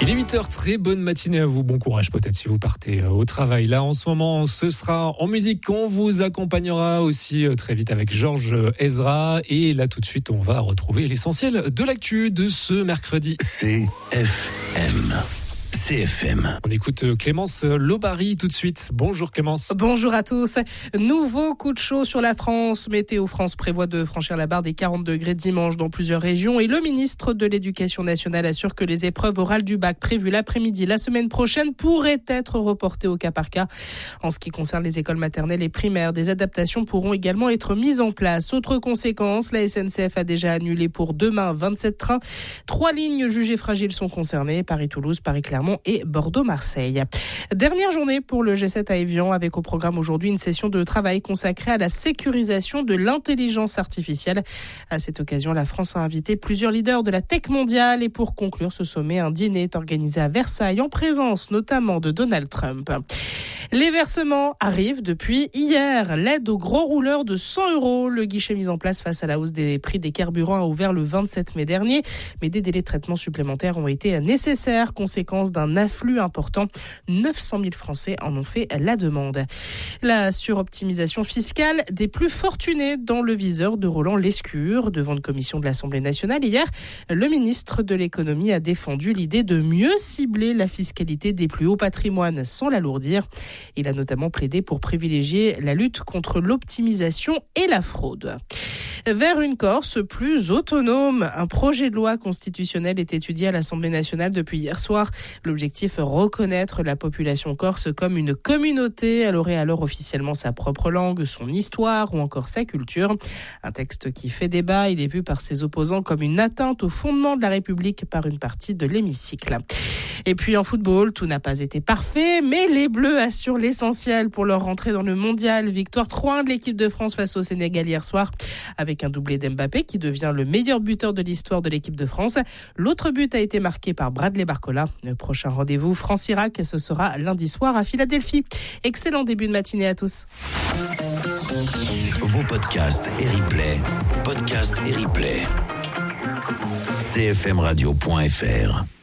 Il est 8h, très bonne matinée à vous, bon courage peut-être si vous partez au travail. Là en ce moment, ce sera en musique qu'on vous accompagnera aussi très vite avec Georges Ezra. Et là tout de suite, on va retrouver l'essentiel de l'actu de ce mercredi. CFM. On écoute Clémence Lobary tout de suite. Bonjour Clémence. Bonjour à tous. Nouveau coup de chaud sur la France. Météo France prévoit de franchir la barre des 40 degrés dimanche dans plusieurs régions. Et le ministre de l'Éducation nationale assure que les épreuves orales du bac prévues l'après-midi la semaine prochaine pourraient être reportées au cas par cas. En ce qui concerne les écoles maternelles et primaires, des adaptations pourront également être mises en place. Autre conséquence, la SNCF a déjà annulé pour demain 27 trains. 3 lignes jugées fragiles sont concernées. Paris-Toulouse, Paris-Clermont et Bordeaux-Marseille. Dernière journée pour le G7 à Évian, avec au programme aujourd'hui une session de travail consacrée à la sécurisation de l'intelligence artificielle. À cette occasion, la France a invité plusieurs leaders de la tech mondiale et pour conclure ce sommet, un dîner est organisé à Versailles en présence notamment de Donald Trump. Les versements arrivent depuis hier. L'aide aux gros rouleurs de 100 €. Le guichet mis en place face à la hausse des prix des carburants a ouvert le 27 mai dernier. Mais des délais de traitement supplémentaires ont été nécessaires, conséquence d'un afflux important. 900 000 Français en ont fait la demande. La suroptimisation fiscale des plus fortunés dans le viseur de Roland Lescure. Devant une commission de l'Assemblée nationale hier, le ministre de l'économie a défendu l'idée de mieux cibler la fiscalité des plus hauts patrimoines sans l'alourdir. Il a notamment plaidé pour privilégier la lutte contre l'optimisation et la fraude. Vers une Corse plus autonome. Un projet de loi constitutionnelle est étudié à l'Assemblée nationale depuis hier soir. L'objectif, reconnaître la population corse comme une communauté. Elle aurait alors officiellement sa propre langue, son histoire ou encore sa culture. Un texte qui fait débat. Il est vu par ses opposants comme une atteinte au fondement de la République par une partie de l'hémicycle. Et puis en football, tout n'a pas été parfait, mais les Bleus assurent l'essentiel pour leur rentrée dans le mondial. Victoire 3-1 de l'équipe de France face au Sénégal hier soir, avec un doublé d'Mbappé qui devient le meilleur buteur de l'histoire de l'équipe de France. L'autre but a été marqué par Bradley Barcola. Le prochain rendez-vous France-Irak, ce sera lundi soir à Philadelphie. Excellent début de matinée à tous. Vos podcasts et replays. CFMradio.fr